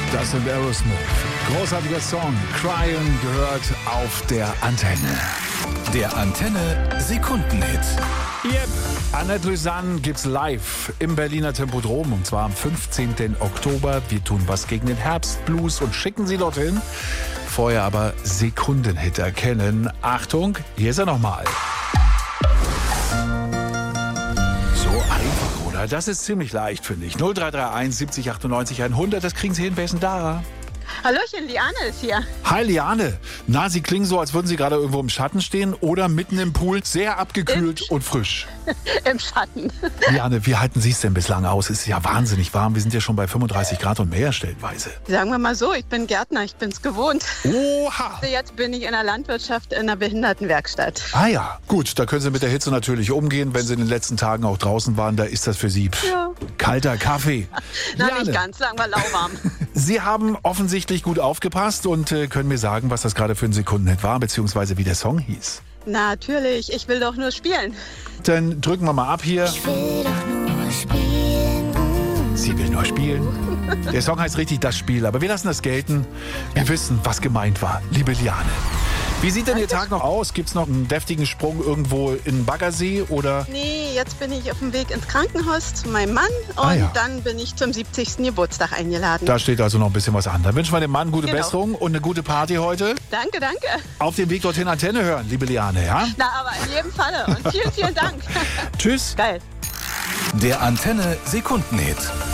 Das sind Aerosmith. Großartiger Song. Cryin' gehört auf der Antenne. Der Antenne Sekundenhit. Yep. Annette Louisanne gibt's live im Berliner Tempodrom und zwar am 15. Oktober. Wir tun was gegen den Herbstblues und schicken Sie dorthin. Vorher aber Sekundenhit erkennen. Achtung, hier ist er nochmal. So einfach, oder? Das ist ziemlich leicht, finde ich. 0331 70 98 100, das kriegen Sie hin. Wer ist denn da? Hallöchen, Liane ist hier. Hi Liane. Na, Sie klingen so, als würden Sie gerade irgendwo im Schatten stehen oder mitten im Pool, sehr abgekühlt und frisch. Im Schatten. Liane, wie halten Sie es denn bislang aus? Es ist ja wahnsinnig warm. Wir sind ja schon bei 35 Grad und mehr stellenweise. Sagen wir mal so, ich bin Gärtner, ich bin's gewohnt. Oha! Jetzt bin ich in der Landwirtschaft in einer Behindertenwerkstatt. Ah ja, gut, da können Sie mit der Hitze natürlich umgehen. Wenn Sie in den letzten Tagen auch draußen waren, da ist das für Sie kalter Kaffee. Na, Liane, nicht ganz, sagen wir lauwarm. Sie haben offensichtlich gut aufgepasst und können mir sagen, was das gerade für ein Sekundenhit war, beziehungsweise wie der Song hieß. Natürlich, ich will doch nur spielen. Dann drücken wir mal ab hier. Ich will doch nur spielen. Sie will nur spielen. Der Song heißt richtig Das Spiel, aber wir lassen das gelten. Wir wissen, was gemeint war, liebe Liane. Wie sieht denn Ihr Tag noch aus? Gibt's noch einen deftigen Sprung irgendwo in den Baggersee oder? Nee, jetzt bin ich auf dem Weg ins Krankenhaus zu meinem Mann und dann bin ich zum 70. Geburtstag eingeladen. Da steht also noch ein bisschen was an. Dann wünschen wir dem Mann gute Genau. Besserung und eine gute Party heute. Danke, danke. Auf dem Weg dorthin Antenne hören, liebe Liane, ja? Na, aber in jedem Falle und vielen, vielen Dank. Tschüss. Geil. Der Antenne Sekundenhit.